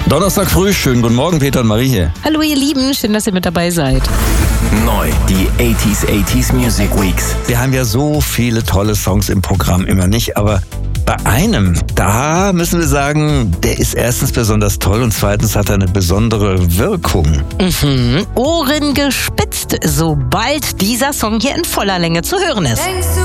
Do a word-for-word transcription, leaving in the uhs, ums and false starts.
Donnerstag früh, schönen guten Morgen, Peter und Marie hier. Hallo ihr Lieben, schön, dass ihr mit dabei seid. Neu, die achtziger achtziger Music Weeks. Wir haben ja so viele tolle Songs im Programm, immer nicht, aber bei einem, da müssen wir sagen, der ist erstens besonders toll und zweitens hat er eine besondere Wirkung. Mhm. Ohren gespitzt, sobald dieser Song hier in voller Länge zu hören ist. Denkst du,